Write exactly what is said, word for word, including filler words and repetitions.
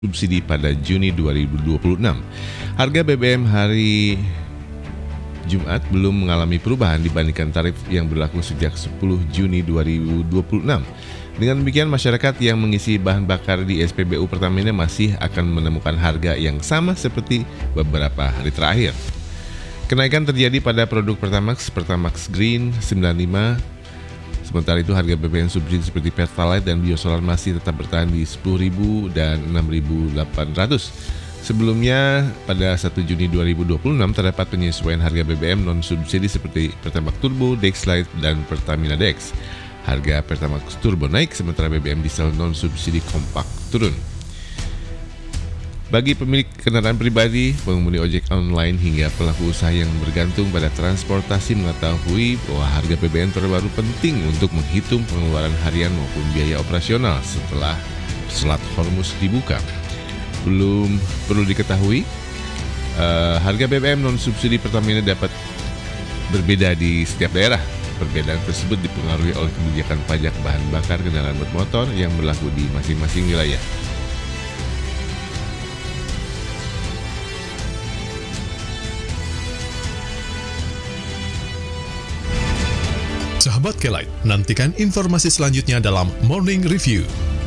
subsidi pada Juni dua ribu dua puluh enam. Harga B B M hari Jumat belum mengalami perubahan dibandingkan tarif yang berlaku sejak sepuluh Juni dua ribu dua puluh enam. Dengan demikian, masyarakat yang mengisi bahan bakar di S P B U Pertamina masih akan menemukan harga yang sama seperti beberapa hari terakhir. Kenaikan terjadi pada produk Pertamax, Pertamax Green sembilan puluh lima. Sementara itu harga B B M subsidi seperti Pertalite dan Biosolar masih tetap bertahan di sepuluh ribu dan enam ribu delapan ratus. Sebelumnya pada satu Juni dua ribu dua puluh enam terdapat penyesuaian harga B B M non-subsidi seperti Pertamax Turbo, Dexlite, dan Pertamina Dex. Harga Pertamax Turbo naik sementara B B M diesel non-subsidi kompak turun. Bagi pemilik kendaraan pribadi, pengemudi ojek online hingga pelaku usaha yang bergantung pada transportasi mengetahui bahwa harga B B M terbaru penting untuk menghitung pengeluaran harian maupun biaya operasional setelah Selat Hormuz dibuka. Belum perlu diketahui, uh, harga B B M non-subsidi Pertamina dapat berbeda di setiap daerah. Perbedaan tersebut dipengaruhi oleh kebijakan pajak bahan bakar kendaraan bermotor yang berlaku di masing-masing wilayah. Sahabat K-Lite, nantikan informasi selanjutnya dalam Morning Review.